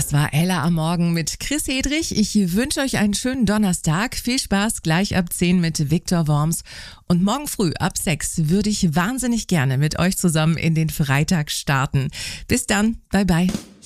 Das war Ella am Morgen mit Chris Hedrich. Ich wünsche euch einen schönen Donnerstag. Viel Spaß gleich ab 10 mit Viktor Worms. Und morgen früh ab 6 würde ich wahnsinnig gerne mit euch zusammen in den Freitag starten. Bis dann. Bye bye.